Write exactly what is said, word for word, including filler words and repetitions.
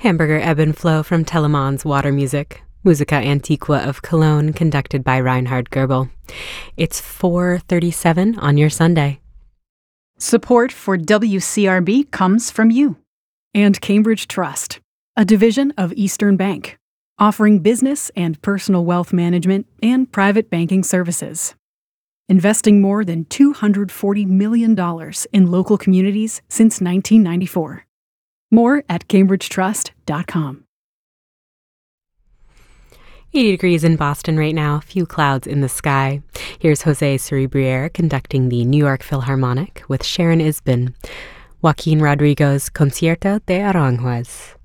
Hamburger Ebb and Flow from Telemann's Water Music. Musica Antiqua of Cologne, conducted by Reinhard Goebel. It's four thirty-seven on your Sunday. Support for W C R B comes from you. And Cambridge Trust, a division of Eastern Bank, offering business and personal wealth management and private banking services. Investing more than two hundred forty million dollars in local communities since nineteen ninety-four. More at cambridge trust dot com. eighty degrees in Boston right now, few clouds in the sky. Here's Jose Cerebriere conducting the New York Philharmonic with Sharon Isbin. Joaquin Rodrigo's Concierto de Aranjuez.